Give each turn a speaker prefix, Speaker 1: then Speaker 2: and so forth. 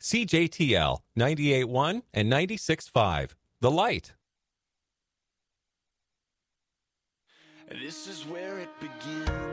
Speaker 1: CJTL 98.1 and 96.5. The Light.
Speaker 2: This is where it begins.